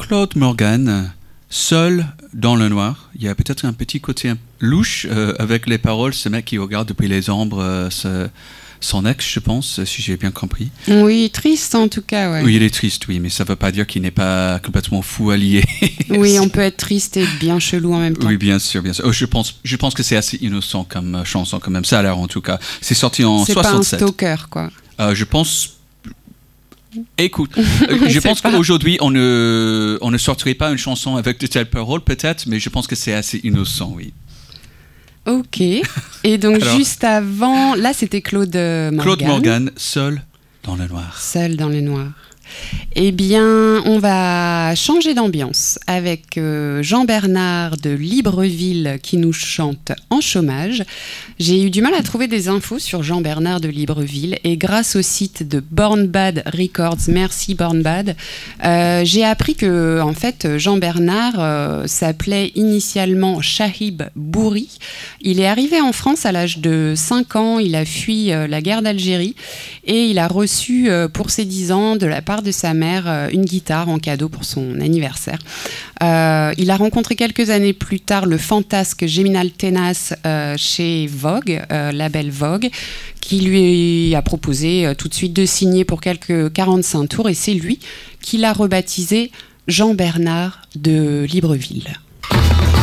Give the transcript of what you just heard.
Claude Morgan, seul dans le noir. Il y a peut-être un petit côté louche avec les paroles. Ce mec qui regarde depuis les ombres son ex, je pense, si j'ai bien compris. Oui, triste en tout cas, ouais. Oui, il est triste, oui, mais ça ne veut pas dire qu'il n'est pas complètement fou allié. Oui, on peut être triste et bien chelou en même temps. Oui, bien sûr, bien sûr. Oh, je pense que c'est assez innocent comme chanson quand même. Ça a l'air en tout cas. C'est sorti en 67. C'est pas un stalker, quoi. Je pense... Écoute, je pense qu'aujourd'hui, on ne sortirait pas une chanson avec de telles paroles, peut-être, mais je pense que c'est assez innocent, oui. Ok. Et donc, juste avant, là, c'était Claude Morgan. Claude Morgan, seul dans le noir. Seul dans le noir. Eh bien, on va changer d'ambiance avec Jean Bernard de Libreville qui nous chante En chômage. J'ai eu du mal à trouver des infos sur Jean Bernard de Libreville et grâce au site de Born Bad Records, merci Born Bad, j'ai appris que en fait Jean Bernard s'appelait initialement Shahib Bouri. Il est arrivé en France à l'âge de 5 ans, il a fui la guerre d'Algérie et il a reçu pour ses 10 ans de la part de sa mère une guitare en cadeau pour son anniversaire. Il a rencontré quelques années plus tard le fantasque Geminal Tenas chez Vogue, label Vogue, qui lui a proposé tout de suite de signer pour quelques 45 tours et c'est lui qui l'a rebaptisé Jean Bernard de Libreville.